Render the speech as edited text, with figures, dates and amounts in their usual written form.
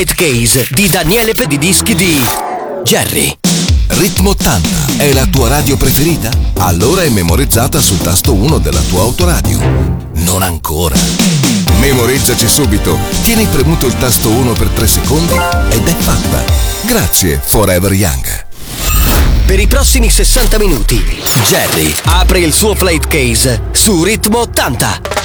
Case di Daniele Pedidischi di Jerry. Ritmo 80 è la tua radio preferita? Allora è memorizzata sul tasto 1 della tua autoradio. Non ancora. Memorizzaci subito. Tieni premuto il tasto 1 per 3 secondi ed è fatta. Grazie, Forever Young. Per i prossimi 60 minuti, Jerry apre il suo Plate Case su Ritmo 80.